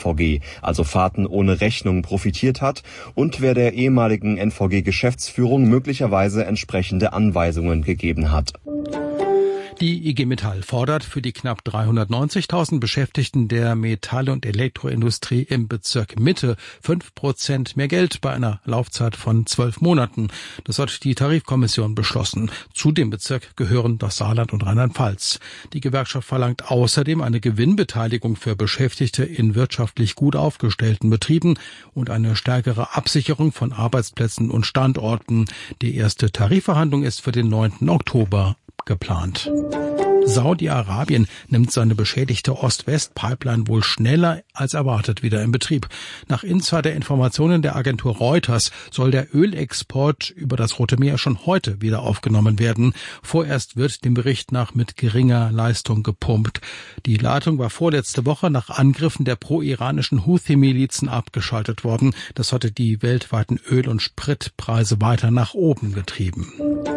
SVG, also Fahrten ohne Rechnung, profitiert hat und wer der ehemaligen NVG-Geschäftsführung möglicherweise entsprechende Anweisungen gegeben hat. Die IG Metall fordert für die knapp 390.000 Beschäftigten der Metall- und Elektroindustrie im Bezirk Mitte 5% mehr Geld bei einer Laufzeit von 12 Monaten. Das hat die Tarifkommission beschlossen. Zu dem Bezirk gehören das Saarland und Rheinland-Pfalz. Die Gewerkschaft verlangt außerdem eine Gewinnbeteiligung für Beschäftigte in wirtschaftlich gut aufgestellten Betrieben und eine stärkere Absicherung von Arbeitsplätzen und Standorten. Die erste Tarifverhandlung ist für den 9. Oktober geplant. Saudi-Arabien nimmt seine beschädigte Ost-West-Pipeline wohl schneller als erwartet wieder in Betrieb. Nach Insider-Informationen der Agentur Reuters soll der Ölexport über das Rote Meer schon heute wieder aufgenommen werden. Vorerst wird dem Bericht nach mit geringer Leistung gepumpt. Die Leitung war vorletzte Woche nach Angriffen der pro-iranischen Houthi-Milizen abgeschaltet worden. Das hatte die weltweiten Öl- und Spritpreise weiter nach oben getrieben.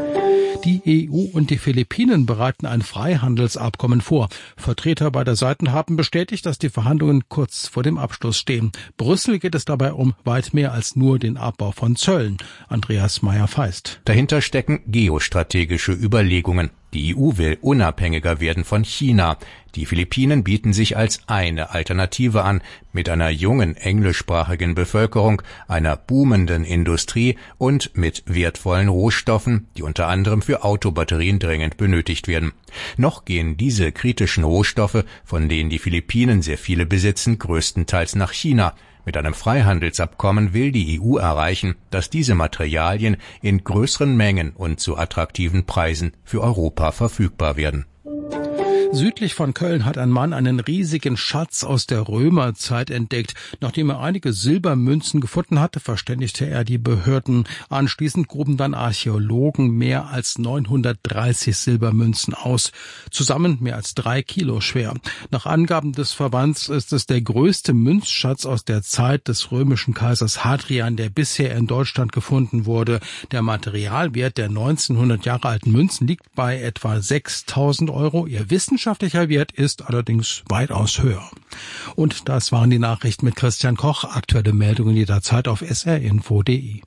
Die EU und die Philippinen bereiten ein Freihandelsabkommen vor. Vertreter beider Seiten haben bestätigt, dass die Verhandlungen kurz vor dem Abschluss stehen. Brüssel geht es dabei um weit mehr als nur den Abbau von Zöllen. Andreas Meyer-Feist. Dahinter stecken geostrategische Überlegungen. Die EU will unabhängiger werden von China. Die Philippinen bieten sich als eine Alternative an, mit einer jungen englischsprachigen Bevölkerung, einer boomenden Industrie und mit wertvollen Rohstoffen, die unter anderem für Autobatterien dringend benötigt werden. Noch gehen diese kritischen Rohstoffe, von denen die Philippinen sehr viele besitzen, größtenteils nach China. Mit einem Freihandelsabkommen will die EU erreichen, dass diese Materialien in größeren Mengen und zu attraktiven Preisen für Europa verfügbar werden. Südlich von Köln hat ein Mann einen riesigen Schatz aus der Römerzeit entdeckt. Nachdem er einige Silbermünzen gefunden hatte, verständigte er die Behörden. Anschließend gruben dann Archäologen mehr als 930 Silbermünzen aus. Zusammen mehr als 3 Kilo schwer. Nach Angaben des Verbands ist es der größte Münzschatz aus der Zeit des römischen Kaisers Hadrian, der bisher in Deutschland gefunden wurde. Der Materialwert der 1900 Jahre alten Münzen liegt bei etwa 6.000 €. Ihr wissenschaftlicher Wert ist allerdings weitaus höher. Und das waren die Nachrichten mit Christian Koch. Aktuelle Meldungen jederzeit auf srinfo.de.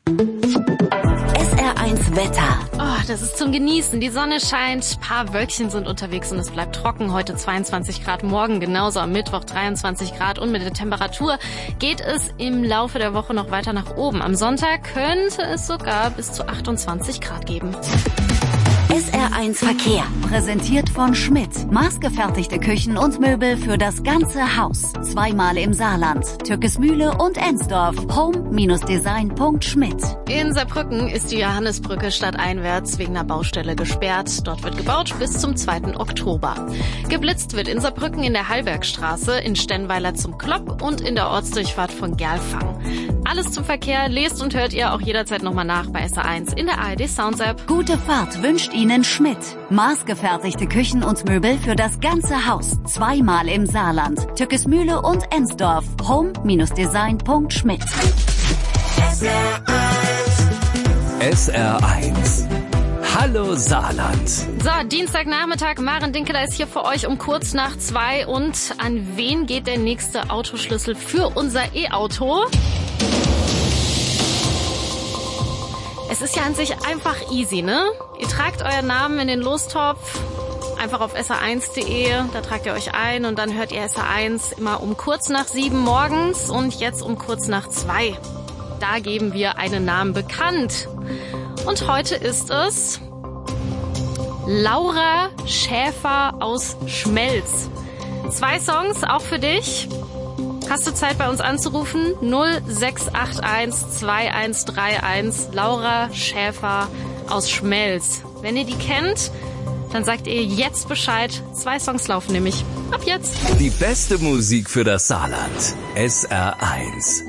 SR1 Wetter. Oh, das ist zum Genießen. Die Sonne scheint, ein paar Wölkchen sind unterwegs und es bleibt trocken. Heute 22 Grad, morgen genauso, am Mittwoch 23 Grad. Und mit der Temperatur geht es im Laufe der Woche noch weiter nach oben. Am Sonntag könnte es sogar bis zu 28 Grad geben. SR1 Verkehr, präsentiert von Schmidt. Maßgefertigte Küchen und Möbel für das ganze Haus. Zweimal im Saarland, Türkesmühle und Ensdorf. home-design.schmidt. In Saarbrücken ist die Johannisbrücke stadteinwärts wegen einer Baustelle gesperrt. Dort wird gebaut bis zum 2. Oktober. Geblitzt wird in Saarbrücken in der Hallbergstraße, in Stennweiler zum Klopp und in der Ortsdurchfahrt von Gerlfang. Alles zum Verkehr lest und hört ihr auch jederzeit nochmal nach bei SR1 in der ARD Sounds App. Gute Fahrt wünscht Ihnen Schmidt. Maßgefertigte Küchen und Möbel für das ganze Haus. Zweimal im Saarland, Türkesmühle und Ensdorf. home-design.schmidt. SR1. Hallo Saarland. So, Dienstagnachmittag, Maren Dinkeler ist hier für euch um kurz nach 2. Und an wen geht der nächste Autoschlüssel für unser E-Auto? Es ist ja an sich einfach easy, ne? Ihr tragt euren Namen in den Lostopf, einfach auf sr1.de, da tragt ihr euch ein und dann hört ihr SR1 immer um kurz nach 7 morgens und jetzt um kurz nach 2. Da geben wir einen Namen bekannt. Und heute ist es Laura Schäfer aus Schmelz. 2 Songs, auch für dich. Hast du Zeit, bei uns anzurufen? 0681 2131 Laura Schäfer aus Schmelz. Wenn ihr die kennt, dann sagt ihr jetzt Bescheid. 2 Songs laufen nämlich. Ab jetzt. Die beste Musik für das Saarland. SR1.